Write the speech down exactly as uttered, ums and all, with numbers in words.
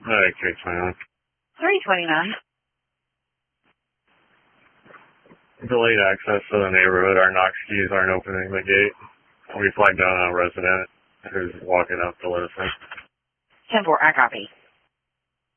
Okay, twenty-nine. three twenty-nine. Delayed access to the neighborhood. Our knock skis aren't opening the gate. We flagged down a resident who's walking up to let us in. ten four, I copy.